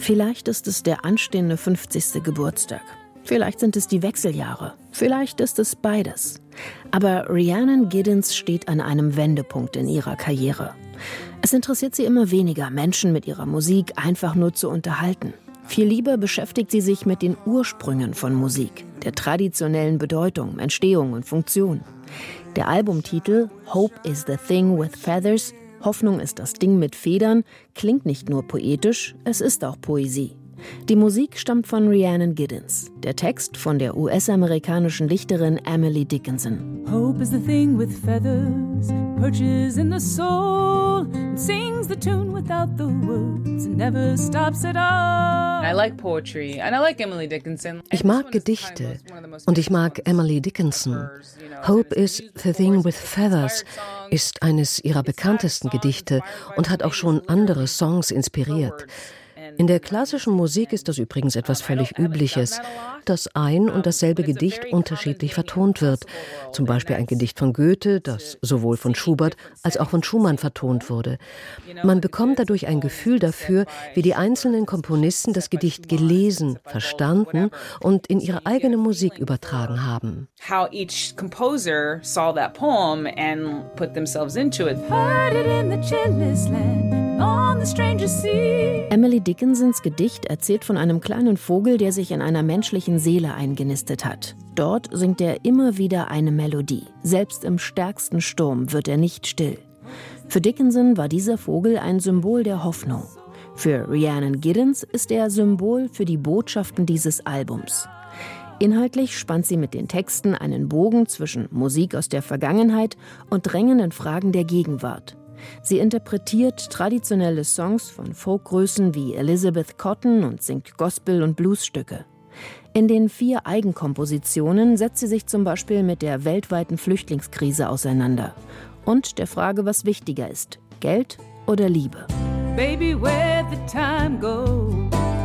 Vielleicht ist es der anstehende 50. Geburtstag. Vielleicht sind es die Wechseljahre. Vielleicht ist es beides. Aber Rhiannon Giddens steht an einem Wendepunkt in ihrer Karriere. Es interessiert sie immer weniger, Menschen mit ihrer Musik einfach nur zu unterhalten. Viel lieber beschäftigt sie sich mit den Ursprüngen von Musik, der traditionellen Bedeutung, Entstehung und Funktion. Der Albumtitel Hope is the Thing with Feathers, Hoffnung ist das Ding mit Federn, klingt nicht nur poetisch, es ist auch Poesie. Die Musik stammt von Rhiannon Giddens, der Text von der US-amerikanischen Dichterin Emily Dickinson. Hope is the thing with feathers, perches in the soul, and sings the tune without the words, and never stops at all. I like poetry, and I like Emily Dickinson. Ich mag Gedichte und ich mag Emily Dickinson. Hope is the thing with feathers ist eines ihrer bekanntesten Gedichte und hat auch schon andere Songs inspiriert. In der klassischen Musik ist das übrigens etwas völlig Übliches, dass ein und dasselbe Gedicht unterschiedlich vertont wird. Zum Beispiel ein Gedicht von Goethe, das sowohl von Schubert als auch von Schumann vertont wurde. Man bekommt dadurch ein Gefühl dafür, wie die einzelnen Komponisten das Gedicht gelesen, verstanden und in ihre eigene Musik übertragen haben. How each composer saw that poem and put themselves into it. Heard it in the chilliest land, on the strangest sea. Emily Dickinsons Gedicht erzählt von einem kleinen Vogel, der sich in einer menschlichen Seele eingenistet hat. Dort singt er immer wieder eine Melodie. Selbst im stärksten Sturm wird er nicht still. Für Dickinson war dieser Vogel ein Symbol der Hoffnung. Für Rhiannon Giddens ist er Symbol für die Botschaften dieses Albums. Inhaltlich spannt sie mit den Texten einen Bogen zwischen Musik aus der Vergangenheit und drängenden Fragen der Gegenwart. Sie interpretiert traditionelle Songs von Folkgrößen wie Elizabeth Cotten und singt Gospel- und Bluesstücke. In den 4 Eigenkompositionen setzt sie sich zum Beispiel mit der weltweiten Flüchtlingskrise auseinander und der Frage, was wichtiger ist, Geld oder Liebe. Baby, where'd the time go?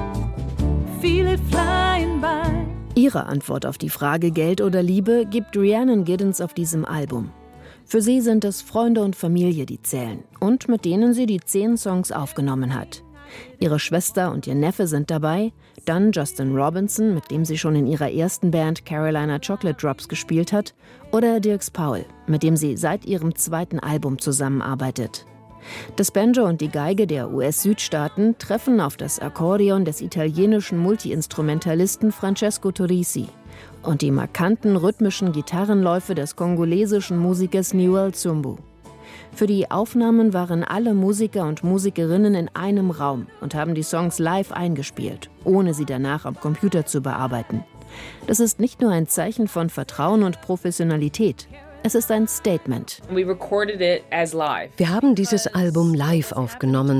Feel it flying by. Ihre Antwort auf die Frage Geld oder Liebe gibt Rhiannon Giddens auf diesem Album. Für sie sind es Freunde und Familie, die zählen und mit denen sie die 10 Songs aufgenommen hat. Ihre Schwester und ihr Neffe sind dabei, dann Justin Robinson, mit dem sie schon in ihrer ersten Band Carolina Chocolate Drops gespielt hat, oder Dierks Powell, mit dem sie seit ihrem 2. Album zusammenarbeitet. Das Banjo und die Geige der US-Südstaaten treffen auf das Akkordeon des italienischen Multiinstrumentalisten Francesco Turrisi und die markanten rhythmischen Gitarrenläufe des kongolesischen Musikers Newell Tsumbu. Für die Aufnahmen waren alle Musiker und Musikerinnen in einem Raum und haben die Songs live eingespielt, ohne sie danach am Computer zu bearbeiten. Das ist nicht nur ein Zeichen von Vertrauen und Professionalität. Es ist ein Statement. Wir haben dieses Album live aufgenommen.